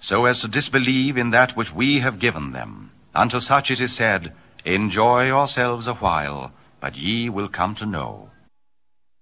so as to disbelieve in that which we have given them. Unto such it is said, Enjoy yourselves a while, but ye will come to know